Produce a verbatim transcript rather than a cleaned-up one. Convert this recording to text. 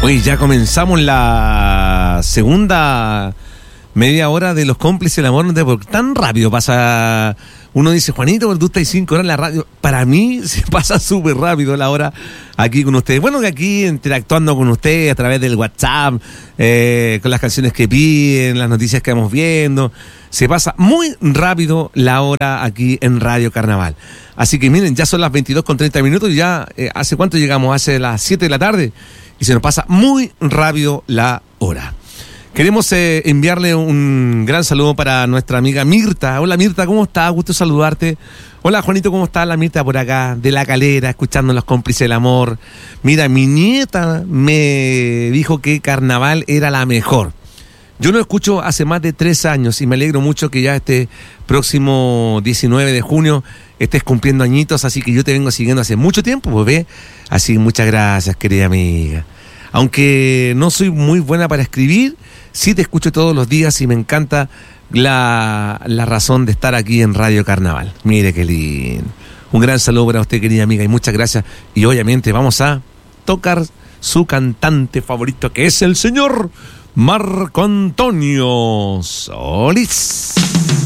Oye, ya comenzamos la segunda media hora de Los Cómplices del Amor. Porque tan rápido pasa. Uno dice, Juanito, pero tú estás cinco horas en la radio. Para mí se pasa súper rápido la hora aquí con ustedes. Bueno, que aquí interactuando con ustedes a través del WhatsApp, eh, con las canciones que piden, las noticias que vamos viendo. Se pasa muy rápido la hora aquí en Radio Carnaval. Así que miren, ya son las veintidós con treinta minutos y ya, eh, ¿hace cuánto llegamos? Hace las siete de la tarde y se nos pasa muy rápido la hora. Queremos eh, enviarle un gran saludo para nuestra amiga Mirta. Hola Mirta, ¿cómo estás? Gusto saludarte. Hola Juanito, ¿cómo está la Mirta por acá? De La Calera, escuchando Los Cómplices del Amor. Mira, mi nieta me dijo que Carnaval era la mejor. Yo lo escucho hace más de tres años y me alegro mucho que ya este próximo diecinueve de junio estés cumpliendo añitos, así que yo te vengo siguiendo hace mucho tiempo, pues ve. Así, muchas gracias, querida amiga. Aunque no soy muy buena para escribir, sí te escucho todos los días y me encanta la, la razón de estar aquí en Radio Carnaval. Mire qué lindo. Un gran saludo para usted, querida amiga, y muchas gracias. Y obviamente vamos a tocar su cantante favorito, que es el señor Marco Antonio Solís.